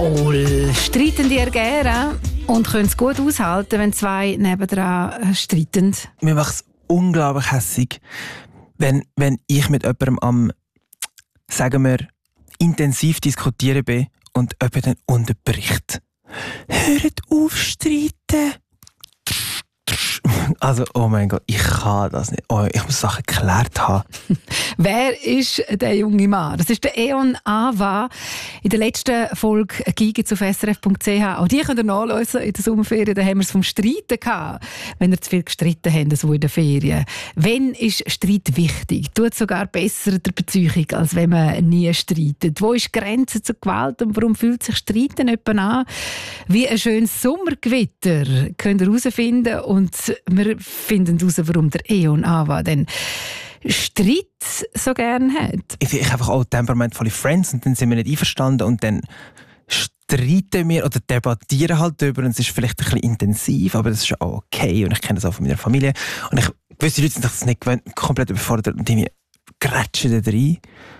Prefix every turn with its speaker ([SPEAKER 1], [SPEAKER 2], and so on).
[SPEAKER 1] Streiten die gerne und können es gut aushalten, wenn zwei nebendran streiten?
[SPEAKER 2] Mir macht es unglaublich hässig, wenn ich mit jemandem am, sagen wir, intensiv diskutieren bin und jemand dann unterbricht. Hört auf, streiten! Also, oh mein Gott, ich kann das nicht. Oh, ich muss Sachen geklärt haben.
[SPEAKER 1] Wer ist der junge Mann? Das ist der Eon Awa. In der letzten Folge «Gigi» auf srf.ch. Auch die könnt ihr nachlesen in der Sommerferien. Da haben wir es vom Streiten gehabt. Wenn ihr zu viel gestritten habt, so in den Ferien. Wenn ist Streit wichtig? Tut sogar besser der Beziehung, als wenn man nie streitet. Wo ist die Grenze zur Gewalt und warum fühlt sich Streiten jemand an? Wie ein schönes Sommergewitter könnt ihr herausfinden. Und wir finden heraus, warum der Eon Awa denn Streit so gerne hat.
[SPEAKER 2] Ich habe einfach auch temperamentvolle Friends und dann sind wir nicht einverstanden und dann streiten wir oder debattieren halt darüber und es ist vielleicht ein bisschen intensiv, aber das ist auch okay und ich kenne das auch von meiner Familie und gewisse Leute sind das nicht gewöhnt, komplett überfordert und die grätschen da rein